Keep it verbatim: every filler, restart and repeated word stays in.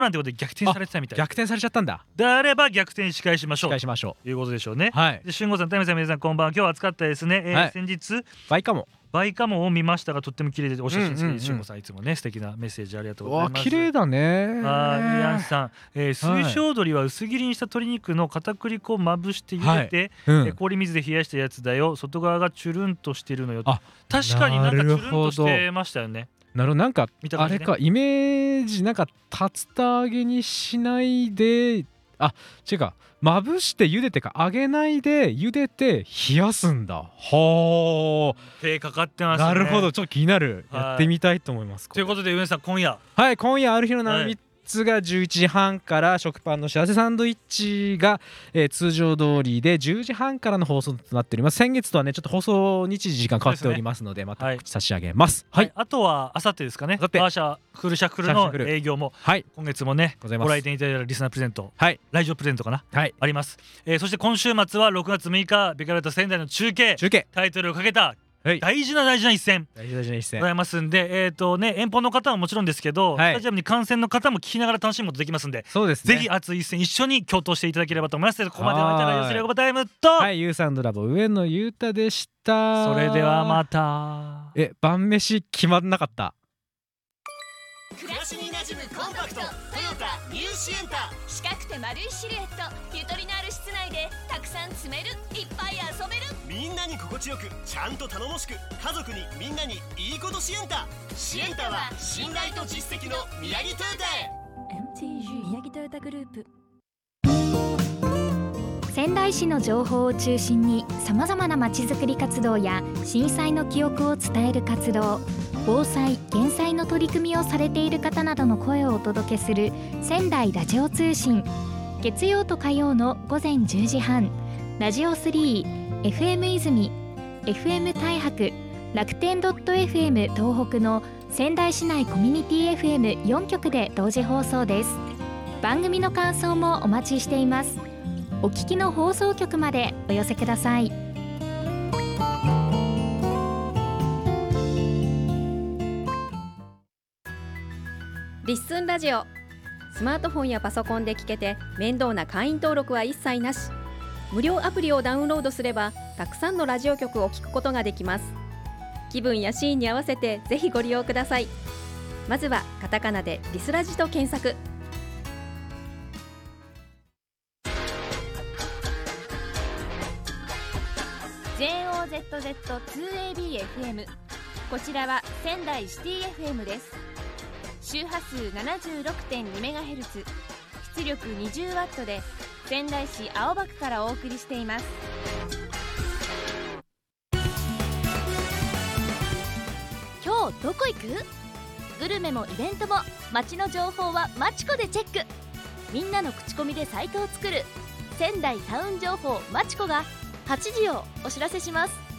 なんてことで逆転されてたみたい。 逆転されちゃったんだ。 であれば逆転仕返しましょう。 仕返しましょう。いうことでしょうね。 はい。 で、俊吾さん、タイムさん、皆さんこんばんは。今日は暑かったですね。えーはい、先日バイカモバイカモンを見ましたが、とっても綺麗でお写真付きで、 うんうんうん、 俊吾さんいつもね素敵なメッセージありがとうございます。 わ、綺麗だね。 あー、イアンさん、えー、水晶鶏は薄切りにした鶏肉の片栗粉をまぶして茹でて、はい、うん、えー、氷水で冷やしたやつだよ。外側がチュルンとしてるのよ。あ、確かになんかチュルンとしてましたよね。 なるほど。なんか、ね、あれか、イメージなんか竜田揚げにしないで、あ、違うか、まぶして茹でてか揚げないで茹でて冷やすんだ。はあ、 手かかってますね。 なるほど、ちょっと気になる。やってみたいと思います。 ということで、上さん、今夜はい、今夜ある日のななみっつがじゅういちじはんから、食パンの幸せサンドイッチが、えー、通常通りでじゅうじはんからの放送となっております。先月とはねちょっと放送日時時間変わっておりますので、また差し上げます。 はい、はい、あとはあさってですかね、バーシャクルシャクルの営業も、はい、今月もねご来店いただいたリスナープレゼント、はい、来場プレゼントかな、はい、あります。えー、そして今週末はろくがつむいか、ベカルト仙台の中継、中継タイトルをかけた大事な大事な一戦大事な大事な一戦ございますんで、えーとね、遠方の方はもちろんですけど、はい、スタジアムに観戦の方も聞きながら楽しむことできますんで、そうですね、ぜひ熱い一戦一緒に共闘していただければと思います。ここまでの相手はユースレゴバタイムと、 はい、ユーサンドラボ上野裕太でした。 それではまた。 え、晩飯決まんなかった。 暮らしに馴染むコンパクトトヨタニューシエンタ。四角くて丸いシルエット、ゆとりのある室内でたくさん積める、いっぱい遊べる。みんなに心地よく、ちゃんと頼もしく、家族にみんなにいいことシエンタ。シエンタは信頼と実績の宮城トヨタへ。 エムティージー 宮城トヨタグループ。 仙台市の情報を中心にさまざまなまちづくり活動や震災の記憶を伝える活動、防災・減災の取り組みをされている方などの声をお届けする仙台ラジオ通信。月曜と火曜のごぜんじゅうじはん、ラジオスリー、エフエム 泉、エフエム 太白、楽天 .fm 東北の仙台市内コミュニティ エフエムよん 局で同時放送です。番組の感想もお待ちしています。お聞きの放送局までお寄せください。 リッスンラジオ、スマートフォンやパソコンで聞けて面倒な会員登録は一切なし。無料アプリをダウンロードすればたくさんのラジオ局を聞くことができます。気分やシーンに合わせてぜひご利用ください。まずはカタカナでリスラジと検索。 ジェイオーゼットゼットツーエービーエフエム、 こちらは仙台シティ エフエム です。周波数 ななじゅうろくてんにメガヘルツ、 出力 にじゅうワット で仙台市青葉区からお送りしています。今日どこ行く？グルメもイベントも街の情報はマチコでチェック。みんなの口コミでサイトを作る仙台タウン情報マチコがはちじをお知らせします。